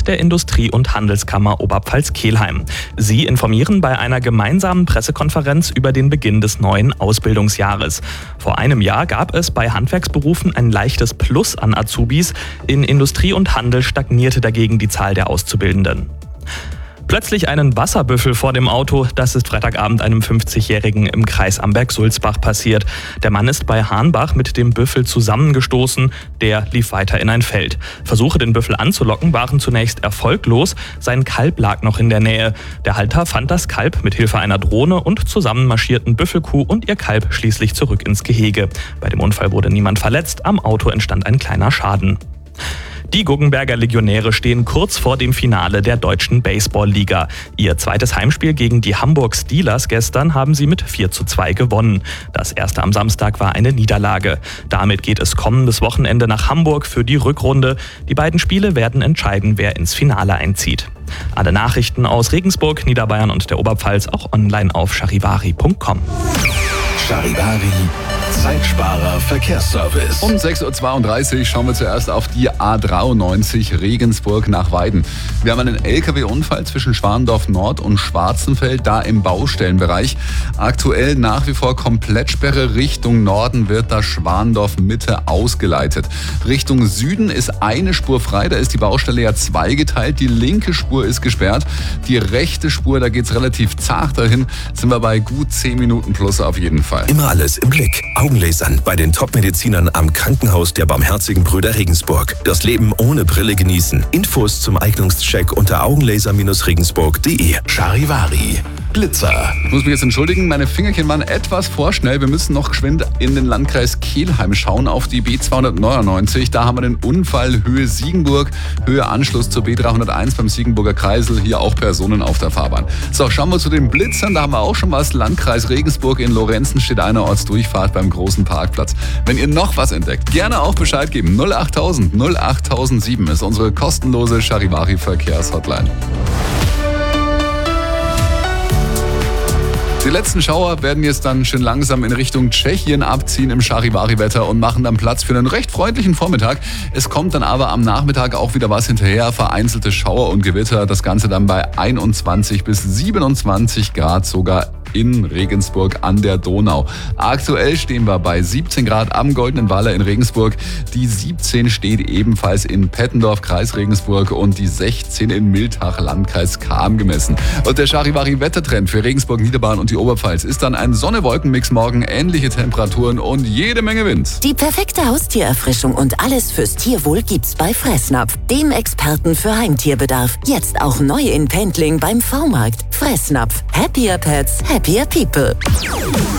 und der Industrie- und Handelskammer Oberpfalz-Kelheim. Sie informieren bei einer gemeinsamen Pressekonferenz über den Beginn des neuen Ausbildungsjahres. Vor einem Jahr gab es bei Handwerksberufen ein leichtes Plus an Azubis. In Industrie und Handel stagnierte dagegen die Zahl der Auszubildenden. Plötzlich einen Wasserbüffel vor dem Auto, das ist Freitagabend einem 50-Jährigen im Kreis Amberg-Sulzbach passiert. Der Mann ist bei Hahnbach mit dem Büffel zusammengestoßen, der lief weiter in ein Feld. Versuche, den Büffel anzulocken, waren zunächst erfolglos, sein Kalb lag noch in der Nähe. Der Halter fand das Kalb mit Hilfe einer Drohne und zusammen marschierten Büffelkuh und ihr Kalb schließlich zurück ins Gehege. Bei dem Unfall wurde niemand verletzt, am Auto entstand ein kleiner Schaden. Die Guggenberger Legionäre stehen kurz vor dem Finale der Deutschen Baseball-Liga. Ihr zweites Heimspiel gegen die Hamburg Steelers gestern haben sie mit 4:2 gewonnen. Das erste am Samstag war eine Niederlage. Damit geht es kommendes Wochenende nach Hamburg für die Rückrunde. Die beiden Spiele werden entscheiden, wer ins Finale einzieht. Alle Nachrichten aus Regensburg, Niederbayern und der Oberpfalz auch online auf charivari.com. Charivari, Zeitsparer Verkehrsservice. Um 6:32 Uhr schauen wir zuerst auf die A93 Regensburg nach Weiden. Wir haben einen LKW-Unfall zwischen Schwandorf Nord und Schwarzenfeld, da im Baustellenbereich. Aktuell nach wie vor Komplettsperre. Richtung Norden wird das Schwandorf Mitte ausgeleitet. Richtung Süden ist eine Spur frei, da ist die Baustelle ja zweigeteilt. Die linke Spur ist gesperrt. Die rechte Spur, da geht es relativ zart dahin. Sind wir bei gut 10 Minuten plus auf jeden Fall. Immer alles im Blick. Augenlasern bei den Top-Medizinern am Krankenhaus der Barmherzigen Brüder Regensburg. Das Leben ohne Brille genießen. Infos zum Eignungscheck unter augenlaser-regensburg.de. Charivari, Blitzer. Ich muss mich jetzt entschuldigen, meine Fingerchen waren etwas vorschnell. Wir müssen noch geschwind in den Landkreis Kelheim schauen, auf die B299. Da haben wir den Unfall Höhe Siegenburg, Höhe Anschluss zur B301 beim Siegenburger Kreisel. Hier auch Personen auf der Fahrbahn. So, schauen wir zu den Blitzern. Da haben wir auch schon was. Landkreis Regensburg, in Lorenzen steht eine Ortsdurchfahrt beim großen Parkplatz. Wenn ihr noch was entdeckt, gerne auch Bescheid geben. 08000 08007 ist unsere kostenlose Charivari-Verkehrshotline. Die letzten Schauer werden jetzt dann schön langsam in Richtung Tschechien abziehen im Charivari-Wetter und machen dann Platz für einen recht freundlichen Vormittag. Es kommt dann aber am Nachmittag auch wieder was hinterher, vereinzelte Schauer und Gewitter. Das Ganze dann bei 21 bis 27 Grad sogar in Regensburg an der Donau. Aktuell stehen wir bei 17 Grad am Goldenen Waller in Regensburg. Die 17 steht ebenfalls in Pettendorf, Kreis Regensburg, und die 16 in Miltach, Landkreis Cham gemessen. Und der Charivari-Wettertrend für Regensburg, Niederbayern und die Oberpfalz ist dann ein Sonne-Wolken-Mix morgen, ähnliche Temperaturen und jede Menge Wind. Die perfekte Haustiererfrischung und alles fürs Tierwohl gibt's bei Fressnapf, dem Experten für Heimtierbedarf. Jetzt auch neu in Pendling beim V-Markt. Fressnapf. Happier Pets, Happier People.